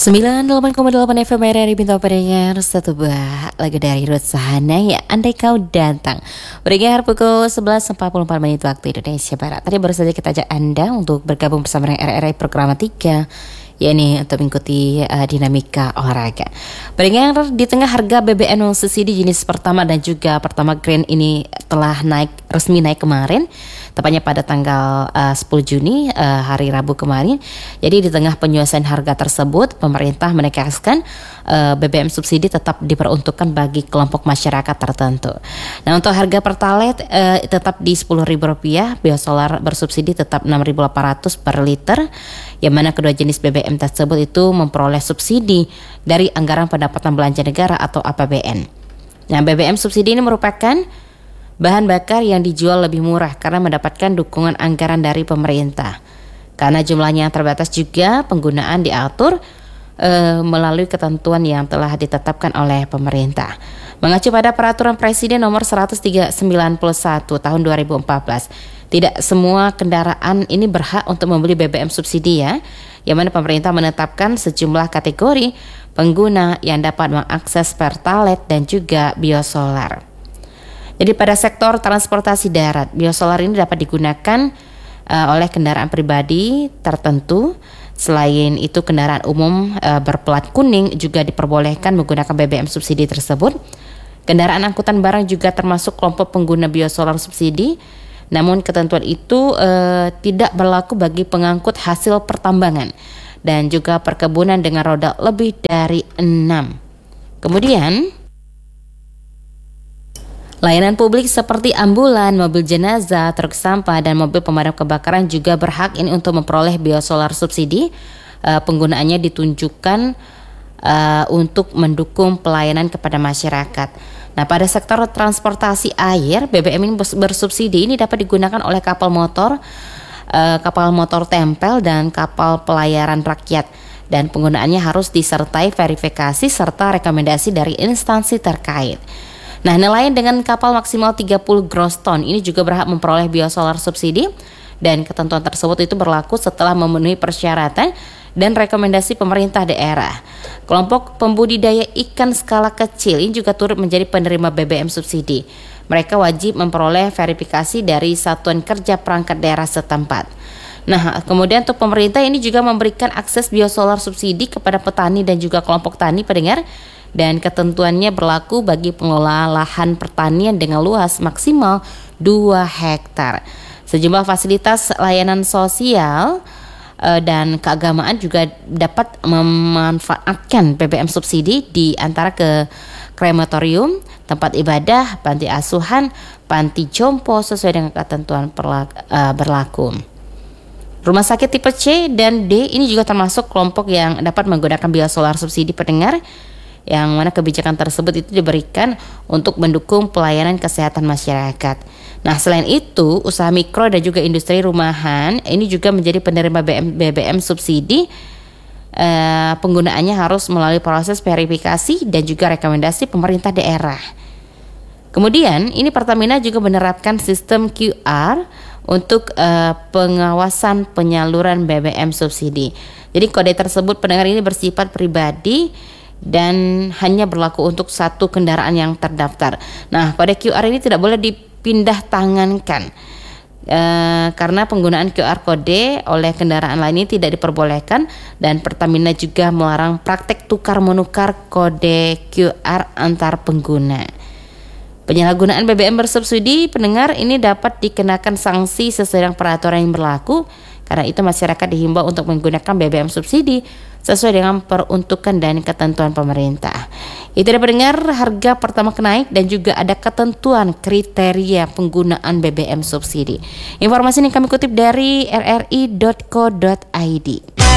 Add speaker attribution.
Speaker 1: 98,8 FM RRI Bintang pendengar. Satu buah lagu dari Ruth Sahanaya, Andai Kau Datang, bergerak pukul 11.44 menit waktu Indonesia Barat. Tadi baru saja kita ajak Anda untuk bergabung bersama dengan RRI Program 3, yakni untuk mengikuti dinamika olahraga. Bergerak di tengah harga BBM non subsidi jenis pertama dan juga pertama Green ini telah resmi naik kemarin, tepatnya pada tanggal 10 Juni hari Rabu kemarin. Jadi di tengah penyuaian harga tersebut, pemerintah menegaskan BBM subsidi tetap diperuntukkan bagi kelompok masyarakat tertentu. Nah, untuk harga Pertalite tetap di Rp10.000, biosolar bersubsidi tetap Rp6.800 per liter, yang mana kedua jenis BBM tersebut itu memperoleh subsidi dari anggaran pendapatan belanja negara atau APBN. Nah, BBM subsidi ini merupakan bahan bakar yang dijual lebih murah karena mendapatkan dukungan anggaran dari pemerintah. Karena jumlahnya yang terbatas juga, penggunaan diatur melalui ketentuan yang telah ditetapkan oleh pemerintah. Mengacu pada Peraturan Presiden Nomor 191 Tahun 2014, tidak semua kendaraan ini berhak untuk membeli BBM subsidi ya, yang mana pemerintah menetapkan sejumlah kategori pengguna yang dapat mengakses Pertalite dan juga biosolar. Jadi pada sektor transportasi darat, biosolar ini dapat digunakan oleh kendaraan pribadi tertentu. Selain itu, kendaraan umum berplat kuning juga diperbolehkan menggunakan BBM subsidi tersebut. Kendaraan angkutan barang juga termasuk kelompok pengguna biosolar subsidi. Namun ketentuan itu tidak berlaku bagi pengangkut hasil pertambangan dan juga perkebunan dengan roda lebih dari 6. Kemudian, layanan publik seperti ambulan, mobil jenazah, truk sampah, dan mobil pemadam kebakaran juga berhak ini untuk memperoleh biosolar subsidi. Penggunaannya ditunjukkan untuk mendukung pelayanan kepada masyarakat. Nah, pada sektor transportasi air, BBM ini bersubsidi ini dapat digunakan oleh kapal motor tempel, dan kapal pelayaran rakyat. Dan penggunaannya harus disertai verifikasi serta rekomendasi dari instansi terkait. Nah, nelayan dengan kapal maksimal 30 gross ton ini juga berhak memperoleh biosolar subsidi, dan ketentuan tersebut itu berlaku setelah memenuhi persyaratan dan rekomendasi pemerintah daerah. Kelompok pembudidaya ikan skala kecil ini juga turut menjadi penerima BBM subsidi. Mereka wajib memperoleh verifikasi dari Satuan Kerja Perangkat Daerah setempat. Nah, kemudian untuk pemerintah ini juga memberikan akses biosolar subsidi kepada petani dan juga kelompok tani pendengar, dan ketentuannya berlaku bagi pengelola lahan pertanian dengan luas maksimal 2 hektar. Sejumlah fasilitas layanan sosial dan keagamaan juga dapat memanfaatkan BBM subsidi, di antara ke krematorium, tempat ibadah, panti asuhan, panti jompo sesuai dengan ketentuan berlaku. Rumah sakit tipe C dan D ini juga termasuk kelompok yang dapat menggunakan biosolar subsidi pendengar, yang mana kebijakan tersebut itu diberikan untuk mendukung pelayanan kesehatan masyarakat. Nah, selain itu, usaha mikro dan juga industri rumahan ini juga menjadi penerima BBM subsidi. Penggunaannya harus melalui proses verifikasi dan juga rekomendasi pemerintah daerah. Kemudian, ini Pertamina juga menerapkan sistem QR untuk pengawasan penyaluran BBM subsidi. Jadi kode tersebut pendengar ini bersifat pribadi dan hanya berlaku untuk satu kendaraan yang terdaftar. Nah, kode QR ini tidak boleh dipindah tangankan karena penggunaan QR kode oleh kendaraan lain ini tidak diperbolehkan, dan Pertamina juga melarang praktek tukar menukar kode QR antar pengguna. Penyalahgunaan BBM bersubsidi pendengar ini dapat dikenakan sanksi sesuai dengan peraturan yang berlaku. Karena itu masyarakat dihimbau untuk menggunakan BBM subsidi sesuai dengan peruntukan dan ketentuan pemerintah. Itu dapat dengar harga pertama naik dan juga ada ketentuan kriteria penggunaan BBM subsidi. Informasi ini kami kutip dari rri.co.id.